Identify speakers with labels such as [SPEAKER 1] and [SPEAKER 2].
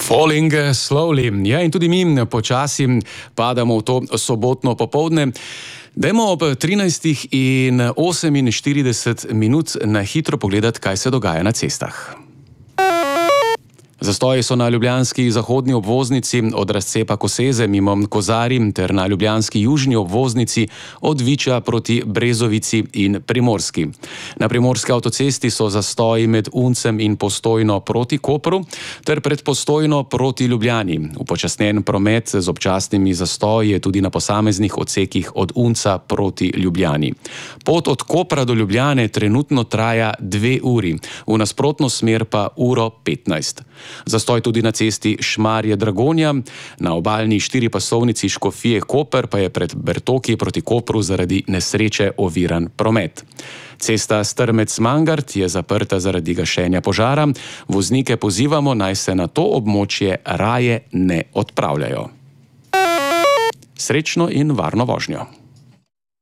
[SPEAKER 1] Falling slowly. Ja, in tudi mi počasi padamo v to sobotno popoldne. Dajmo ob 13:48 na hitro pogledati, kaj se dogaja na cestah. Zastoji so na ljubljanski zahodni obvoznici od razcepa Koseze mimo Kozarij ter na ljubljanski južni obvoznici od Viča proti Brezovici in Primorski. Na primorski avtocesti so zastoji med Uncem in Postojno proti Kopru ter pred Postojno proti Ljubljani. Upočasnjen promet z občasnimi zastoji je tudi na posameznih odsekih od Unca proti Ljubljani. Pot od Kopra do Ljubljane trenutno traja 2 uri, v nasprotno smer pa 1:15. Zastoj tudi na cesti Šmarje-Dragonja, na obalni 4-pasovnici Škofije-Koper pa je pred Bertoki proti Kopru zaradi nesreče oviran promet. Cesta Strmec-Mangart je zaprta zaradi gašenja požara. Voznike pozivamo, naj se na to območje raje ne odpravljajo. Srečno in varno vožnjo.